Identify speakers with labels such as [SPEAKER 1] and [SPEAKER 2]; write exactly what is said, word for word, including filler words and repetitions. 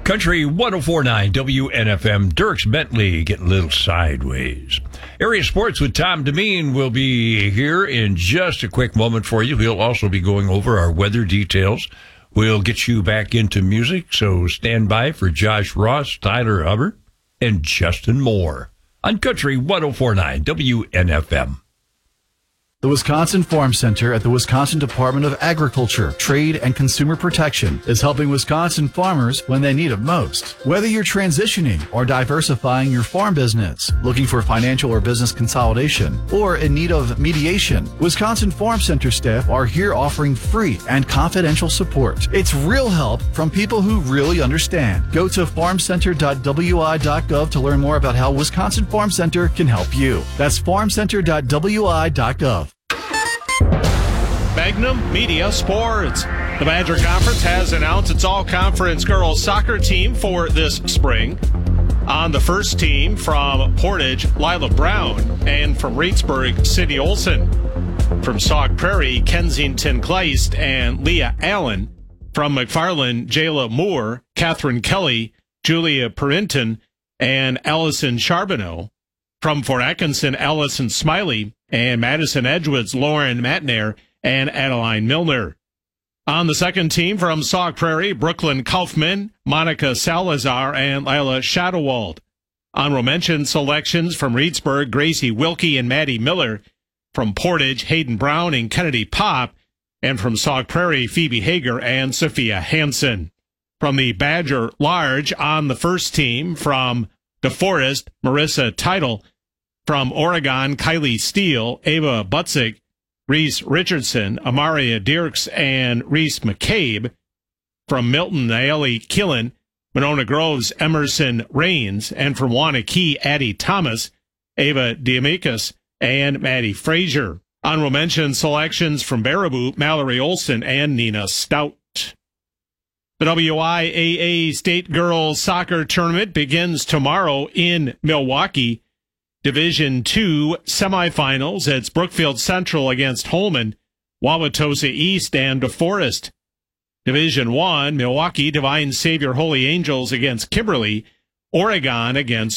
[SPEAKER 1] Country one oh four point nine W N F M. Dirks Bentley getting a little sideways. Area Sports with Tom Demeen will be here in just a quick moment for you. He'll also be going over our weather details. We'll get you back into music, so stand by for Josh Ross, Tyler Hubbard, and Justin Moore on Country one oh four point nine W N F M.
[SPEAKER 2] The Wisconsin Farm Center at the Wisconsin Department of Agriculture, Trade, and Consumer Protection is helping Wisconsin farmers when they need it most. Whether you're transitioning or diversifying your farm business, looking for financial or business consolidation, or in need of mediation, Wisconsin Farm Center staff are here offering free and confidential support. It's real help from people who really understand. Go to farm center dot w i dot gov to learn more about how Wisconsin Farm Center can help you. That's farm center dot w i dot gov.
[SPEAKER 3] Magnum Media Sports. The Badger Conference has announced its all-conference girls soccer team for this spring. On the first team from Portage, Lila Brown, and from Reedsburg, Sydney Olson. From Sauk Prairie, Kensington Kleist and Leah Allen. From McFarland, Jayla Moore, Catherine Kelly, Julia Perinton, and Allison Charbonneau. From Fort Atkinson, Allison Smiley, and Madison Edgewood's Lauren Matnair and Adeline Milner. On the second team from Sauk Prairie, Brooklyn Kaufman, Monica Salazar, and Lila Shadowald. Honorable mention selections from Reedsburg, Gracie Wilkie and Maddie Miller. From Portage, Hayden Brown and Kennedy Pop. And from Sauk Prairie, Phoebe Hager and Sophia Hansen. From the Badger Large on the first team from DeForest, Marissa Teitel. From Oregon, Kylie Steele, Ava Butzik, Reese Richardson, Amaria Dirks, and Reese McCabe. From Milton, Naeli Killen, Monona Groves, Emerson Rains, and from Wanakee, Addie Thomas, Ava Diamikis, and Maddie Frazier. Honorable mention selections from Baraboo, Mallory Olson, and Nina Stout. The W I A A State Girls Soccer Tournament begins tomorrow in Milwaukee. Division two semifinals. It's Brookfield Central against Holman, Wauwatosa East, and DeForest. Division one, Milwaukee Divine Savior Holy Angels against Kimberly, Oregon against